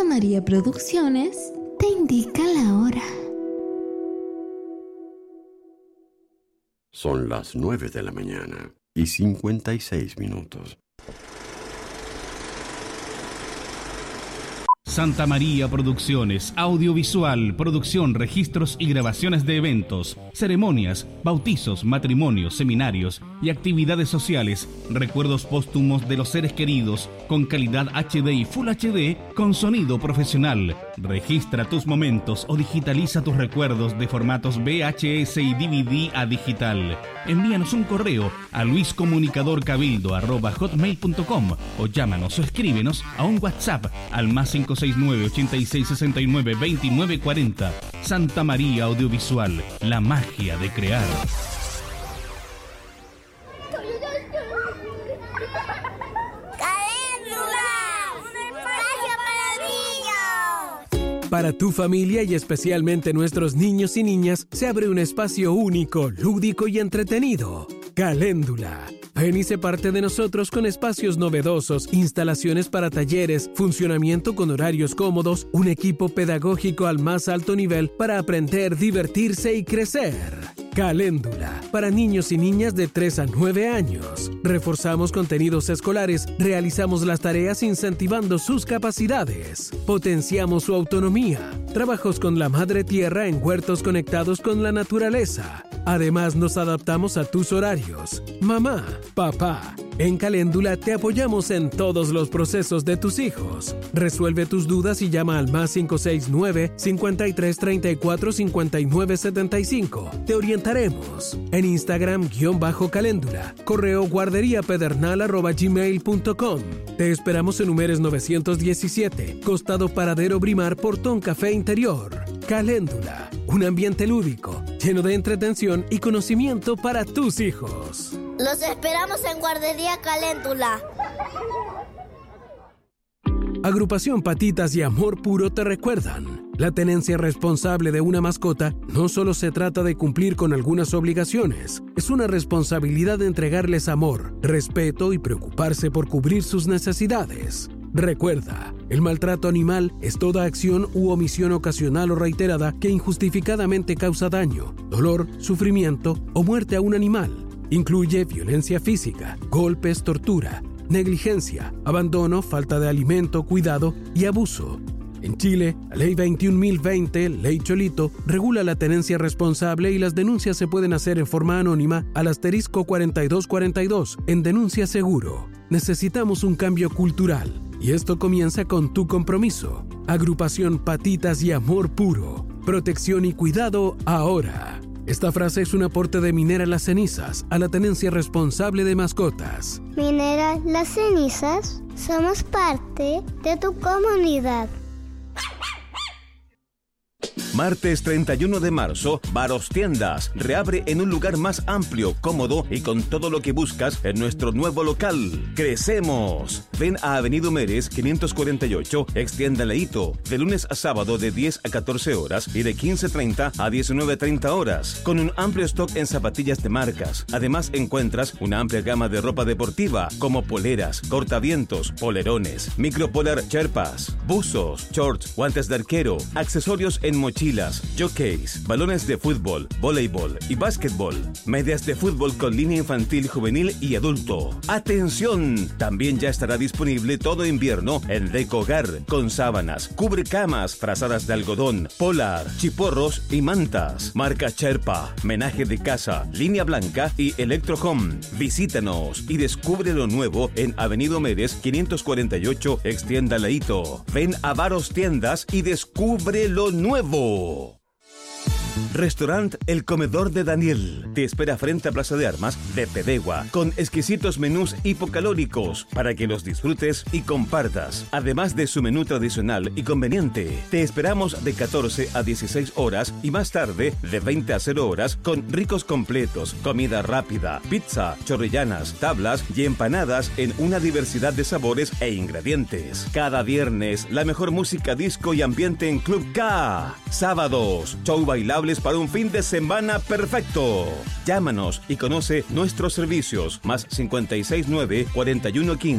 María Producciones te indica la hora. Son las 9 de la mañana y 56 minutos. Santa María Producciones, audiovisual, producción, registros y grabaciones de eventos, ceremonias, bautizos, matrimonios, seminarios y actividades sociales, recuerdos póstumos de los seres queridos, con calidad HD y Full HD, con sonido profesional. Registra tus momentos o digitaliza tus recuerdos de formatos VHS y DVD a digital. Envíanos un correo a luiscomunicadorcabildo@hotmail.com o llámanos o escríbenos a un WhatsApp al +569 8669 2940. Santa María Audiovisual, la magia de crear. Para tu familia y especialmente nuestros niños y niñas, se abre un espacio único, lúdico y entretenido. Caléndula. Ven y sé parte de nosotros con espacios novedosos, instalaciones para talleres, funcionamiento con horarios cómodos, un equipo pedagógico al más alto nivel para aprender, divertirse y crecer. Caléndula, para niños y niñas de 3 a 9 años. Reforzamos contenidos escolares, realizamos las tareas incentivando sus capacidades, potenciamos su autonomía, trabajos con la madre tierra en huertos conectados con la naturaleza. Además, nos adaptamos a tus horarios. Mamá, papá, en Caléndula te apoyamos en todos los procesos de tus hijos. Resuelve tus dudas y llama al +569 53 34 59 75. Te orientaremos. En Instagram _Caléndula. Correo guarderiapedernal@gmail.com. Te esperamos en Humeres 917, Costado Paradero Brimar, Portón Café Interior. Caléndula, un ambiente lúdico, lleno de entretención y conocimiento para tus hijos. Los esperamos en Guardería Caléndula. Agrupación Patitas y Amor Puro te recuerdan. La tenencia responsable de una mascota no solo se trata de cumplir con algunas obligaciones, es una responsabilidad de entregarles amor, respeto y preocuparse por cubrir sus necesidades. Recuerda, el maltrato animal es toda acción u omisión ocasional o reiterada que injustificadamente causa daño, dolor, sufrimiento o muerte a un animal. Incluye violencia física, golpes, tortura, negligencia, abandono, falta de alimento, cuidado y abuso. En Chile, la Ley 21.020, Ley Cholito, regula la tenencia responsable y las denuncias se pueden hacer en forma anónima al *4242 en Denuncia Seguro. Necesitamos un cambio cultural y esto comienza con tu compromiso. Agrupación Patitas y Amor Puro. Protección y cuidado ahora. Esta frase es un aporte de Minera Las Cenizas a la tenencia responsable de mascotas. Minera Las Cenizas, somos parte de tu comunidad. Martes 31 de marzo, Baros Tiendas reabre en un lugar más amplio, cómodo y con todo lo que buscas en nuestro nuevo local. ¡Crecemos! Ven a Avenida Humeres 548, Extienda Leito, de lunes a sábado de 10 a 14 horas y de 15:30 a 19:30 horas, con un amplio stock en zapatillas de marcas. Además encuentras una amplia gama de ropa deportiva, como poleras, cortavientos, polerones, micropolar Sherpas, buzos, shorts, guantes de arquero, accesorios en mochilas, jockeys, balones de fútbol, voleibol y básquetbol, medias de fútbol con línea infantil, juvenil y adulto. ¡Atención! También ya estará disponible todo invierno en Deco Hogar, con sábanas, cubrecamas, frazadas de algodón, polar, chiporros y mantas. Marca Sherpa, menaje de casa, línea blanca y Electro Home. Visítanos y descubre lo nuevo en Avenida Humeres 548, Extienda Leito. Ven a Baros Tiendas y descubre lo nuevo. Restaurant El Comedor de Daniel te espera frente a Plaza de Armas de Pedegua, con exquisitos menús hipocalóricos para que los disfrutes y compartas. Además de su menú tradicional y conveniente, te esperamos de 14 a 16 horas y más tarde de 20 a 0 horas con ricos completos, comida rápida, pizza, chorrillanas, tablas y empanadas en una diversidad de sabores e ingredientes. Cada viernes, la mejor música disco y ambiente en Club K. Sábados, show bailable para un fin de semana perfecto. Llámanos y conoce nuestros servicios. +569 4115